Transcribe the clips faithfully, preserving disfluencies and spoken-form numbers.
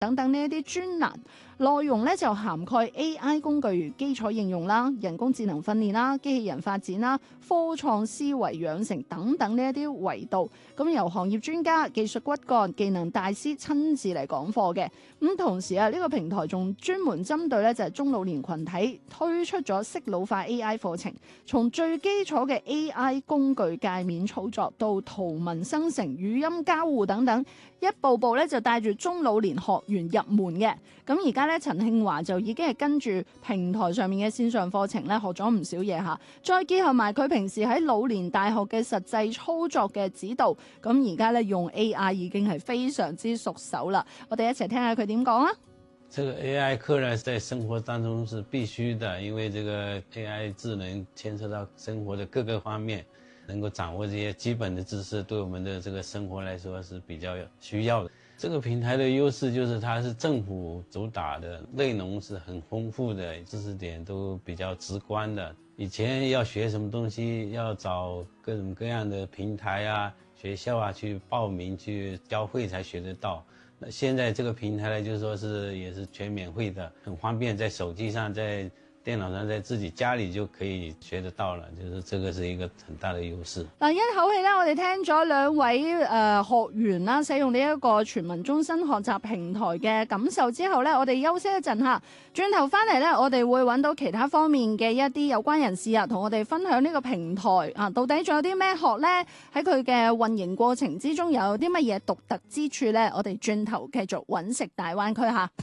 等等呢一啲專欄，內容咧就涵蓋 A I 工具基礎應用啦、人工智能訓練啦、機器人發展啦、科創思維養成等等呢一啲維度，咁由行業專家、技術骨幹、技能大師親自嚟講課嘅。咁同時啊，呢個平台仲專門針對咧就係中老年群體推出咗適老化 A I 課程，從最基礎嘅 A I 工具界面操作到圖文生成、語音交互等等，一步步咧就帶住中老年學員入門嘅。咁而家咧，陳慶華就已經係跟住平台上面嘅線上課程咧學咗唔少嘢嚇，再結合埋佢平時喺老年大學嘅實際操作嘅指導，咁而家咧用 A I 已經係非常之熟手啦。我哋一齊聽下佢點講啊！ 這個 A I 課呢，在生活當中是必須的，因為這個 A I 智能牽涉到生活的各個方面，能夠掌握這些基本的知識，對我們的這個生活來說是比較需要的。這個平台的優勢就是它是政府主打的，內容是很豐富的，知識點都比較直觀的。以前要學什麼東西，要找各種各樣的平台啊、學校啊去報名去交會才學得到。那現在這個平台呢，就是說是也是全免費的，很方便，在手機上、在電腦上，在自己家裏就可以學得到了，就是這個是一個很大的優勢。 嗱，一口氣咧，我哋聽咗兩位誒、呃、學員啦，使用呢一個全民終身學習平台嘅感受之後咧，我哋休息一陣嚇，轉頭翻嚟咧，我哋會揾到其他方面嘅一啲有關人士啊，同我哋分享呢個平台啊，到底仲有啲咩學咧？喺佢嘅運營過程之中，有啲乜嘢獨特之處咧？我哋轉頭繼續揾食大灣區嚇。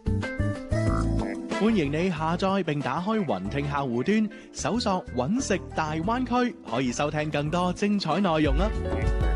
歡迎你下載並打開雲聽客戶端，搜索揾食大灣區，可以收聽更多精彩內容啦。